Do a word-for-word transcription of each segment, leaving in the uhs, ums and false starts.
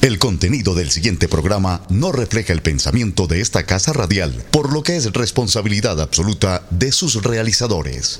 El contenido del siguiente programa no refleja el pensamiento de esta casa radial, por lo que es responsabilidad absoluta de sus realizadores.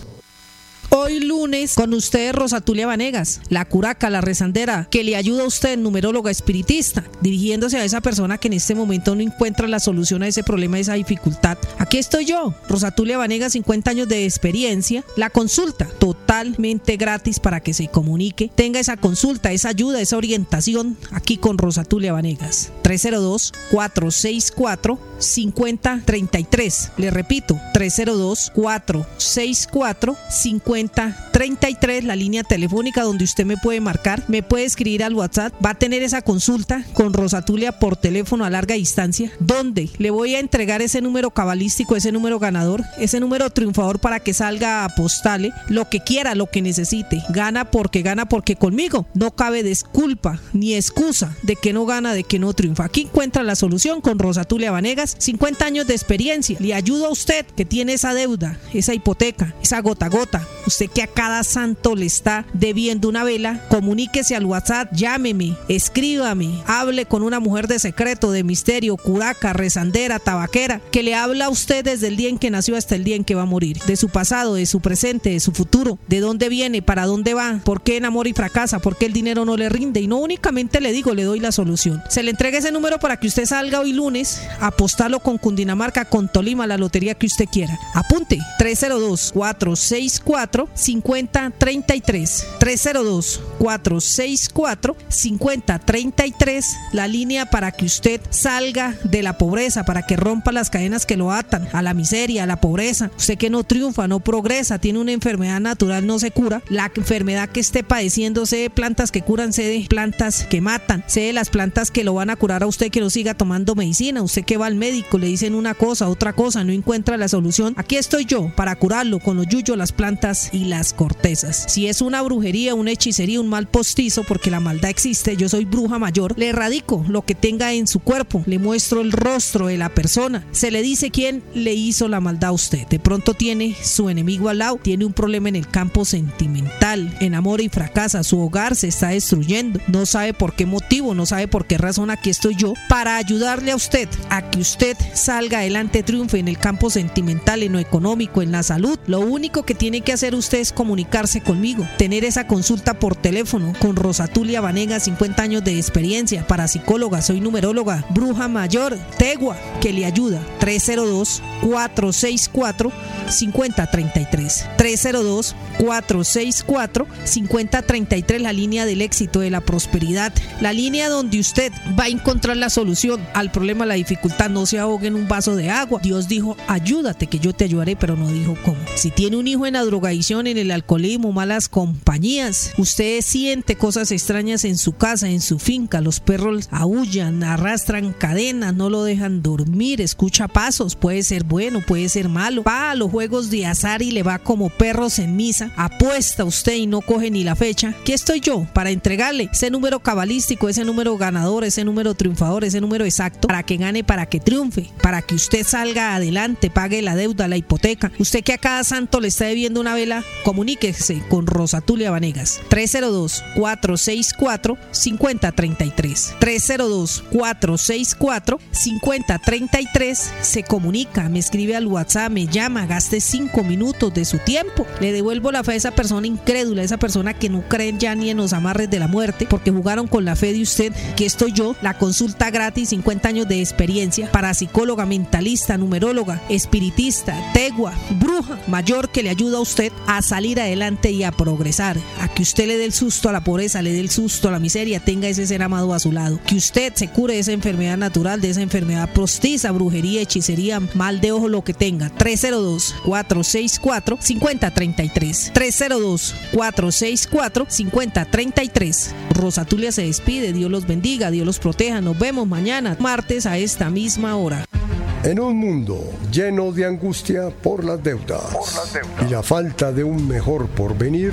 Hoy lunes, con ustedes Rosatulia Vanegas, la curaca, la rezandera, que le ayuda a usted, numeróloga espiritista, dirigiéndose a esa persona que en este momento no encuentra la solución a ese problema, a esa dificultad. Aquí estoy yo, Rosatulia Vanegas, cincuenta años de experiencia, la consulta totalmente gratis para que se comunique, tenga esa consulta, esa ayuda, esa orientación, aquí con Rosatulia Vanegas. tres cero dos, cuatro seis cuatro, cinco cero tres tres. Le repito, tres cero dos, cuatro seis cuatro, cinco cero tres tres, la línea telefónica donde usted me puede marcar, me puede escribir al WhatsApp, va a tener esa consulta con Rosatulia por teléfono a larga distancia, donde le voy a entregar ese número cabalístico, ese número ganador, ese número triunfador para que salga a apostale lo que quiera, lo que necesite. Gana porque gana, porque conmigo no cabe disculpa ni excusa de que no gana, de que no triunfa. Aquí encuentra la solución con Rosatulia Vanegas, cincuenta años de experiencia. Le ayudo a usted que tiene esa deuda, esa hipoteca, esa gota a gota. Usted que a cada santo le está debiendo una vela, comuníquese al WhatsApp, llámeme, escríbame, hable con una mujer de secreto, de misterio, curaca, rezandera, tabaquera, que le habla a usted desde el día en que nació hasta el día en que va a morir, de su pasado, de su presente, de su futuro, de dónde viene, para dónde va, por qué enamora y fracasa, por qué el dinero no le rinde. Y no únicamente le digo, le doy la solución. Se le entrega ese número para que usted salga hoy lunes a apostarlo con Cundinamarca, con Tolima, la lotería que usted quiera. Apunte, tres cero dos, cuatro seis cuatro, cinco cero tres tres, tres cero dos, cuatro seis cuatro, cinco cero tres tres, la línea para que usted salga de la pobreza, para que rompa las cadenas que lo atan a la miseria, a la pobreza. Usted que no triunfa, no progresa, tiene una enfermedad natural, no se cura, la enfermedad que esté padeciendo, sé de plantas que curan, sé de plantas que matan, sé de las plantas que lo van a curar a usted, que no siga tomando medicina. Usted que va al médico, le dicen una cosa, otra cosa, no encuentra la solución. Aquí estoy yo para curarlo con los yuyos, las plantas y las cortezas. Si es una brujería, una hechicería, un mal postizo, porque la maldad existe, yo soy bruja mayor, le erradico lo que tenga en su cuerpo, le muestro el rostro de la persona, se le dice quién le hizo la maldad a usted. De pronto tiene su enemigo al lado, tiene un problema en el campo sentimental, enamora y fracasa, su hogar se está destruyendo, no sabe por qué motivo, no sabe por qué razón. Aquí estoy yo para ayudarle a usted a que usted salga adelante, triunfe en el campo sentimental, en lo económico, en la salud. Lo único que tiene que hacer usted es comunicarse conmigo, tener esa consulta por teléfono con Rosatulia Vanegas, cincuenta años de experiencia, parapsicóloga, soy numeróloga, bruja mayor, tegua, que le ayuda. tres cero dos, cuatro seis cuatro, cinco cero tres tres, tres cero dos, cuatro seis cuatro, cinco cero tres tres, la línea del éxito, de la prosperidad, la línea donde usted va a encontrar la solución al problema, la dificultad. No se ahogue en un vaso de agua. Dios dijo, ayúdate que yo te ayudaré, pero no dijo cómo. Si tiene un hijo en la drogadicción, en el alcoholismo, malas compañías, usted siente cosas extrañas en su casa, en su finca, los perros aúllan, arrastran cadenas, no lo dejan dormir, escucha pasos, puede ser bueno, puede ser malo, va a los juegos de azar y le va como perros en misa, apuesta usted y no coge ni la fecha. Aquí estoy yo para entregarle ese número cabalístico, ese número ganador, ese número triunfador, ese número exacto, para que gane, para que triunfe, para que usted salga adelante, pague la deuda, la hipoteca. Usted que a cada santo le está debiendo una vela, comuníquese con Rosatulia Vanegas. tres cero dos, cuatro seis cuatro, cinco cero tres tres, tres cero dos, cuatro seis cuatro, cinco cero tres tres. Se comunica, me escribe al WhatsApp, me llama, gaste cinco minutos de su tiempo, le devuelvo la fe a esa persona incrédula, a esa persona que no cree ya ni en los amarres de la muerte, porque jugaron con la fe de usted. Que estoy yo, la consulta gratis, cincuenta años de experiencia, parapsicóloga, mentalista, numeróloga, espiritista, tegua, bruja mayor, que le ayuda a usted a salir adelante y a progresar, a que usted le dé el susto a la pobreza, le dé el susto a la miseria, tenga ese ser amado a su lado, que usted se cure de esa enfermedad natural, de esa enfermedad postiza, brujería, hechicería, mal de ojo, lo que tenga. tres cero dos, cuatro seis cuatro, cinco cero tres tres, tres cero dos, cuatro seis cuatro, cinco cero tres tres. Rosatulia se despide, Dios los bendiga, Dios los proteja, nos vemos mañana martes a esta misma hora. En un mundo lleno de angustia por las deudas, por las deudas. y la falta de un mejor porvenir,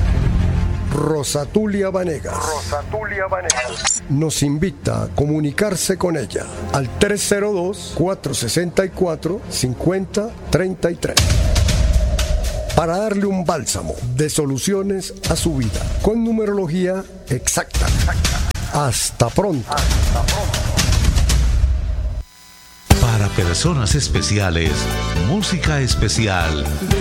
Rosatulia Vanegas, Rosatulia Vanegas nos invita a comunicarse con ella al tres cero dos, cuatro seis cuatro, cinco cero tres tres para darle un bálsamo de soluciones a su vida con numerología exacta. exacta. Hasta pronto. Para personas especiales, música especial.